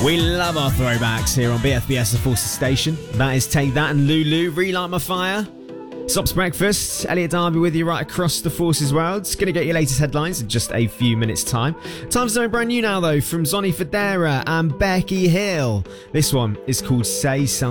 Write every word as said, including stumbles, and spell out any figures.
We love our throwbacks here on B F B S The Forces Station. That is Take That and Lulu, Relight My Fire. Sops Breakfast, Elliot Darby with you right across the Forces world. It's going to get your latest headlines in just a few minutes' time. Time for something brand new now, though, from Zonny Fodera and Becky Hill. This one is called Say Something.